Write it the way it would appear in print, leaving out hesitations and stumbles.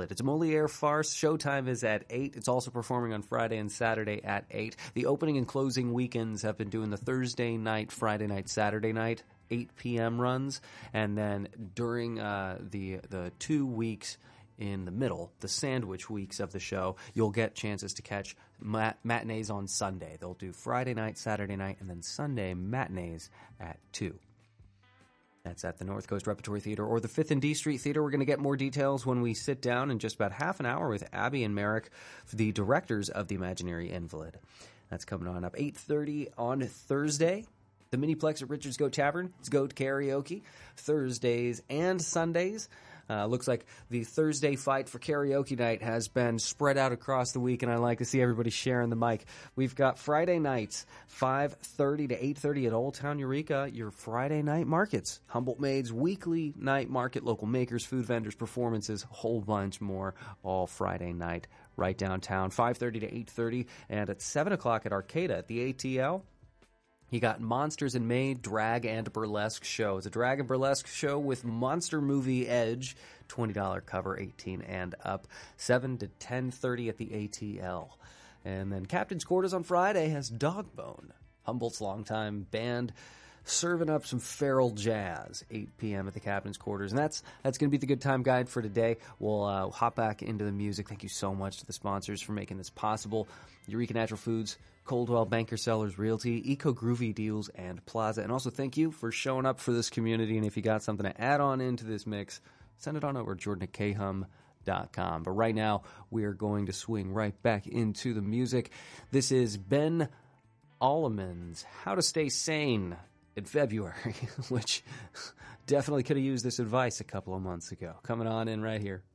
Invalid. It's a Moliere farce. Showtime is at 8. It's also performing on Friday and Saturday at 8. The opening and closing weekends have been doing the Thursday night, Friday night, Saturday night, 8 p.m. runs. And then during the 2 weeks in the middle, the sandwich weeks of the show, you'll get chances to catch matinees on Sunday. They'll do Friday night, Saturday night, and then Sunday matinees at 2. That's at the North Coast Repertory Theater or the 5th and D Street Theater. We're going to get more details when we sit down in just about half an hour with Abby and Merrick, the directors of The Imaginary Invalid. That's coming on up 8:30 on Thursday. The Miniplex at Richard's Goat Tavern. It's Goat Karaoke, Thursdays and Sundays. Looks like the Thursday fight for karaoke night has been spread out across the week, and I like to see everybody sharing the mic. We've got Friday nights, 5:30 to 8:30 at Old Town Eureka, your Friday night markets. Humboldt Maid's weekly night market, local makers, food vendors, performances, a whole bunch more, all Friday night right downtown, 5:30 to 8:30, and at 7 o'clock at Arcata at the ATL. You got Monsters in May Drag and Burlesque Show. It's a drag and burlesque show with Monster Movie Edge. $20 cover, 18 and up. 7 to 10:30 at the ATL. And then Captain's Quarters on Friday has Dogbone, Humboldt's longtime band, serving up some feral jazz, 8 p.m. at the Captain's Quarters. And that's going to be the good time guide for today. We'll hop back into the music. Thank you so much to the sponsors for making this possible. Eureka Natural Foods, Coldwell Banker Sellers Realty, Eco Groovy Deals, and Plaza. And also thank you for showing up for this community. And if you got something to add on into this mix, send it on over to jordan@khum.com. But right now, we are going to swing right back into the music. This is Ben Alleman's How to Stay Sane in February, which definitely could have used this advice a couple of months ago. Coming on in right here.